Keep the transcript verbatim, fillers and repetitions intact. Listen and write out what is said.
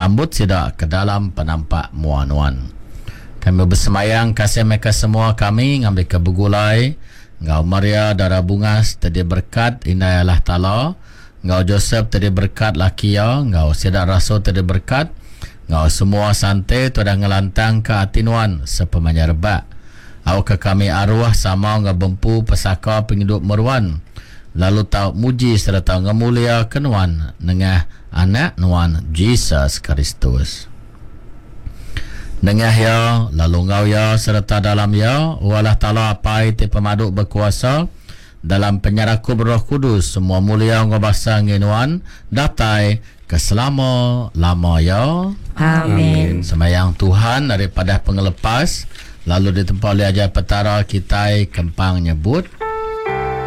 sambut sida ke dalam penampak muan-wan. Kami bersemayang kasih mereka semua kami ngambil ke begulai. Ngau Maria darah bungas tadi berkat inai Allah Ta'ala. Ngau Joseph tadi berkat laki ya. Ngau Sidak Rasul tadi berkat. Ngau semua santai tu dah ngelantang ke atinuan sepemanya rebak. Au ke kami arwah sama ngau bempu pesaka penghidup meruan. Lalu tau muji serta ngemulia kenuan nengah anak nuan Jesus Kristus. Nengah ya, lalu ngau ya serta dalam ya, walah Ta'ala apai te pemaduk berkuasa dalam penyeraku Roh Kudus semua mulia ngobasa nginuan datai keselama lama ya. Amin. Semayang Tuhan daripada pengelepas lalu di tempat oleh ajar petara kita kempang nyebut